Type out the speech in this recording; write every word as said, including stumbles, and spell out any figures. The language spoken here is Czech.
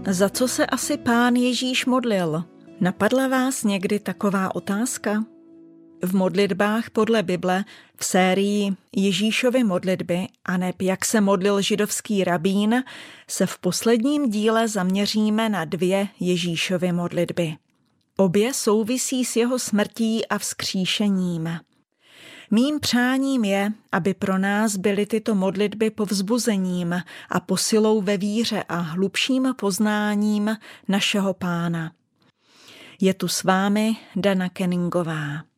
Za co se asi Pán Ježíš modlil? Napadla vás někdy taková otázka? V modlitbách podle Bible v sérii Ježíšovy modlitby aneb jak se modlil židovský rabín se v posledním díle zaměříme na dvě Ježíšovy modlitby. Obě souvisí s jeho smrtí a vzkříšením. Mým přáním je, aby pro nás byly tyto modlitby povzbuzením a posilou ve víře a hlubším poznáním našeho Pána. Je tu s vámi Dana Kenningová.